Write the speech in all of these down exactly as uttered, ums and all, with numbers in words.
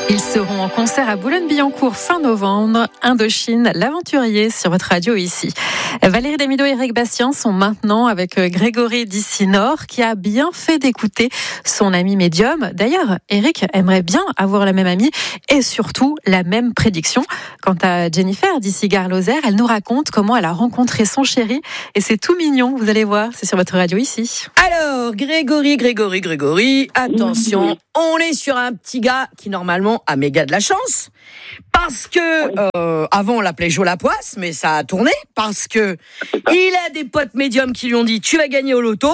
Ils seront en concert à Boulogne-Billancourt fin novembre. Indochine, l'aventurier sur votre radio ici. Valérie Damido et Eric Bastien sont maintenant avec Grégory Dissinor qui a bien fait d'écouter son ami médium. D'ailleurs, Eric aimerait bien avoir la même amie et surtout la même prédiction. Quant à Jennifer d'Ici-Gare-Lozère, elle nous raconte comment elle a rencontré son chéri et c'est tout mignon, vous allez voir, c'est sur votre radio ici. Alors, Grégory, Grégory, Grégory, attention, on est sur un petit gars qui normalement a méga de la chance, parce que euh, avant on l'appelait Jo Lapoisse, mais ça a tourné, parce que il a des potes médiums qui lui ont dit tu vas gagner au loto,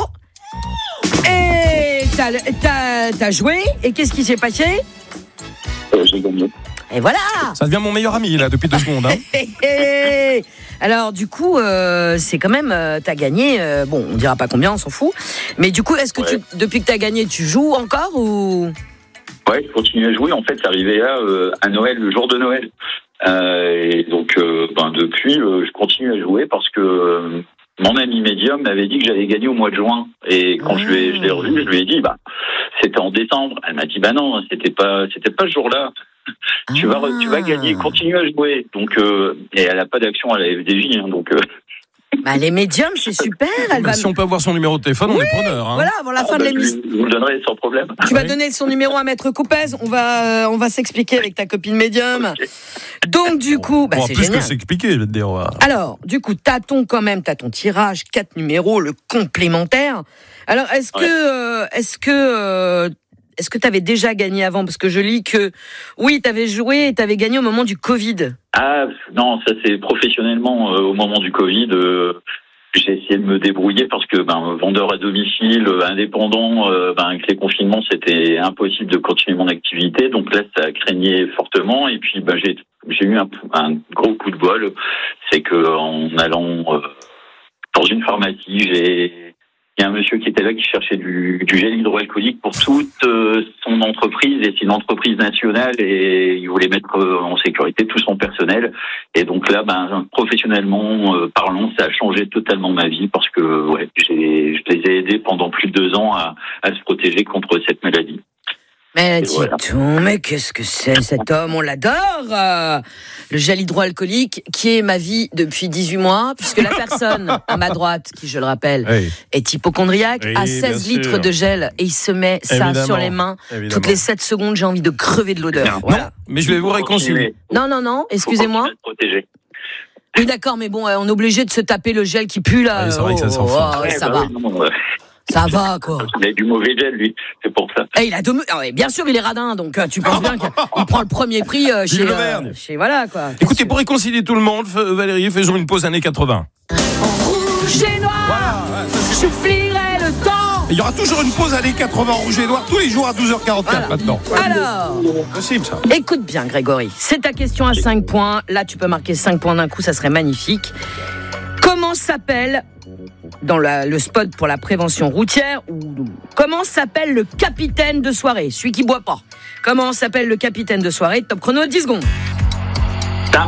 et t'as, t'as, t'as joué, et qu'est-ce qui s'est passé ? euh, J'ai gagné. Et voilà. Ça devient mon meilleur ami là depuis deux secondes. Hein. Alors du coup, euh, c'est quand même, euh, t'as gagné. Euh, bon, on dira pas combien, on s'en fout. Mais du coup, est-ce que ouais. tu, depuis que t'as gagné, tu joues encore ou ? Ouais, je continue à jouer. En fait, c'est arrivé là euh, à Noël, le jour de Noël. Euh, et donc, euh, ben depuis, euh, je continue à jouer parce que euh, mon ami médium m'avait dit que j'allais gagner au mois de juin. Et quand mmh. je, l'ai, je l'ai revu, je lui ai dit, bah, c'était en décembre. Elle m'a dit, bah non, c'était pas, c'était pas ce jour-là. Tu vas, tu vas gagner, continue à jouer. Donc, euh, et elle n'a pas d'action à la F D J, hein, donc. Euh... Bah, les médiums, c'est super. Elle bah, va... Si on peut avoir son numéro de téléphone, oui, on est preneur. Hein. Voilà, avant la ah, fin bah, de l'émission. Je vous le donnerai sans problème. Tu vas donner son numéro à Maître Coupez. On va, euh, on va s'expliquer avec ta copine médium. Okay. Donc, du coup, bah, bon, c'est plus génial. que s'expliquer, je vais te dire. Ouais. Alors, du coup, t'as ton quand même, t'as ton tirage, quatre numéros, le complémentaire. Alors, est-ce ouais. que, euh, est-ce que, euh, Est-ce que tu avais déjà gagné avant ? Parce que je lis que, oui, tu avais joué et tu avais gagné au moment du Covid. Ah, non, ça c'est professionnellement euh, au moment du Covid. Euh, j'ai essayé de me débrouiller parce que, ben, vendeur à domicile, euh, indépendant, euh, ben, avec les confinements, c'était impossible de continuer mon activité. Donc là, ça craignait fortement. Et puis, ben, j'ai, j'ai eu un, un gros coup de bol. C'est qu'en allant euh, dans une pharmacie, j'ai... Il y a un monsieur qui était là qui cherchait du, du gel hydroalcoolique pour toute euh, son entreprise, et c'est une entreprise nationale et il voulait mettre euh, en sécurité tout son personnel. Et donc là, ben, professionnellement euh, parlant, ça a changé totalement ma vie parce que ouais, j'ai, je les ai aidés pendant plus de deux ans à, à se protéger contre cette maladie. Mais dis voilà. donc, mais qu'est-ce que c'est cet homme ? On l'adore euh, le gel hydroalcoolique, qui est ma vie depuis dix-huit mois, puisque la personne à ma droite, qui je le rappelle, oui. est hypocondriaque, oui, a seize litres de gel, et il se met ça évidemment, sur les mains. Évidemment. Toutes les sept secondes, j'ai envie de crever de l'odeur. Voilà. Non, mais je vais vous réconcilier. Non, non, non, excusez-moi. Oui, d'accord, mais bon, on est obligé de se taper le gel qui pue, là. Oui, c'est vrai oh, que ça sent oh, fort. oh, ouais, ça bah va. oui, non, ouais. Ça va, quoi. Il a du mauvais gel, lui. C'est pour ça. Et il a de... ah ouais, bien sûr, il est radin, donc euh, tu penses bien qu'il prend le premier prix euh, chez, euh, chez... Voilà, quoi. Écoutez, pour réconcilier tout le monde, Valérie, faisons une pause années quatre-vingts. Rouge et noir, voilà, ouais, j'oublierai le temps. Il y aura toujours une pause années quatre-vingts rouge et noir, tous les jours à douze heures quarante-quatre, voilà. Maintenant. Alors, possible, ça. Écoute bien, Grégory. C'est ta question à cinq points. Là, tu peux marquer cinq points d'un coup, ça serait magnifique. Comment s'appelle... dans la, le spot pour la prévention routière, ou comment s'appelle le capitaine de soirée, celui qui boit pas. Comment s'appelle le capitaine de soirée ? Top chrono, dix secondes. Sam.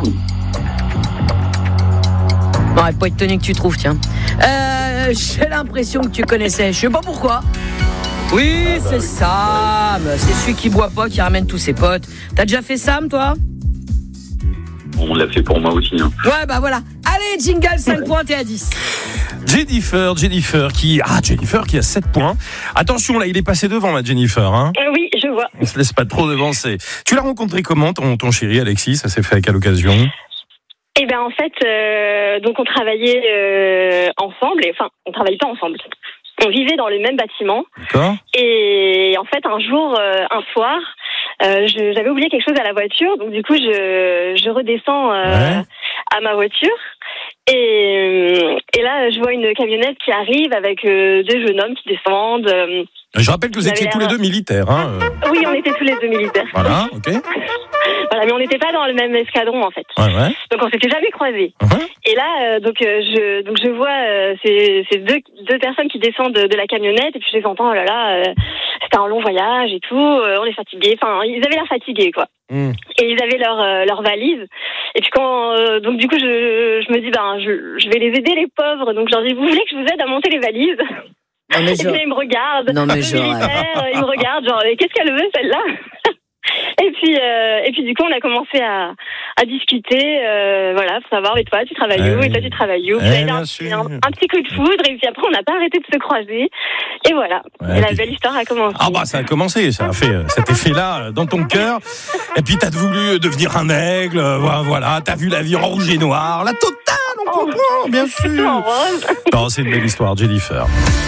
Bon, il faut être tenu que tu trouves, tiens. Euh, j'ai l'impression que tu connaissais, je sais pas pourquoi. Oui, ah bah c'est oui. Sam, c'est celui qui boit pas, qui ramène tous ses potes. T'as déjà fait Sam, toi ? On l'a fait pour moi aussi. Hein. Ouais, bah voilà. Allez, jingle, cinq points, t'es à dix. Jennifer, Jennifer qui... Ah, Jennifer qui a sept points. Attention, là, il est passé devant, là, Jennifer. Hein. Euh, oui, je vois. On se laisse pas trop devancer. Tu l'as rencontré comment, ton, ton chéri, Alexis ? Ça s'est fait à quelle occasion ? Eh bien, en fait, euh, donc on travaillait euh, ensemble. Et, enfin, on travaillait pas ensemble. On vivait dans le même bâtiment. D'accord. Et en fait, un jour, euh, un soir... Euh, je, j'avais oublié quelque chose à la voiture, donc du coup je, je redescends euh, ouais. à ma voiture et, et là je vois une camionnette qui arrive avec euh, deux jeunes hommes qui descendent. Euh, je rappelle que vous étiez tous les deux militaires. Hein. Oui, on était tous les deux militaires. Voilà, ok. Voilà, mais on n'était pas dans le même escadron en fait. Ouais, ouais. Donc on s'était jamais croisés. Uh-huh. Et là, euh, donc euh, je donc je vois euh, ces, ces deux deux personnes qui descendent de, de la camionnette et puis je les entends. Oh là là, euh, c'était un long voyage et tout. Euh, on est fatigués. Enfin, ils avaient l'air fatigués quoi. Mm. Et ils avaient leur euh, leur valise. Et puis quand euh, donc du coup je je me dis ben je je vais les aider les pauvres. Donc je leur dis vous voulez que je vous aide à monter les valises? Non, mais et je... puis là, ils me regardent. Non mais je... militaire, ils me regardent genre qu'est-ce qu'elle veut celle-là? Et puis puis, euh, et puis du coup, on a commencé à, à discuter, euh, voilà, pour savoir, mais toi, tu travailles où, Eh et toi, tu travailles où. eh, Puis, bien un, sûr. un, un petit coup de foudre, et puis après, on n'a pas arrêté de se croiser. Et voilà, Ouais, et la puis- belle histoire a commencé. Ah bah ça a commencé, ça a fait euh, cet effet-là euh, dans ton cœur. Et puis t'as voulu devenir un aigle, euh, voilà, voilà, t'as vu la vie en rouge et noir, la totale, on Oh, comprend, bien Tout en sûr. rose. Non, c'est une belle histoire, Jennifer.